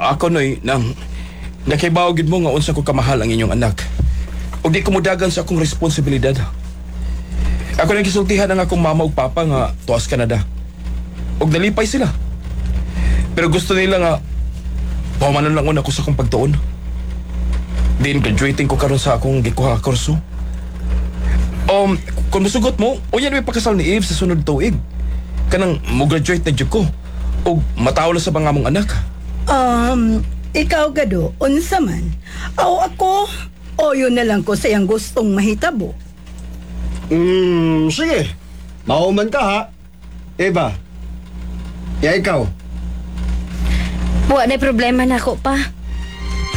Ako noy nang nakibawag gid mo nga unsa ko kamahal ang inyong anak. Ug di ko mudagan sa akong responsibilidad. Ako nang gisultihan ang akong mama ug papa nga tuwas Canada. Ug nalipay sila. Pero gusto nila nga pamanan lang ako sa akong pagtuon. Din graduating ko karon sa akong gikuha kurso. Kung masugot mo, uyan may pakasal ni Eve sa sunod tuig. Kanang mo-graduate na jud ko. O matawala sa mga mong anak. Ikaw gado, unsa man? Ako, o yun na lang ko sa iyang gustong mahitabo. Sige. Mauman ka ha. Eva. Ya ikaw. Wa na problema na ako pa.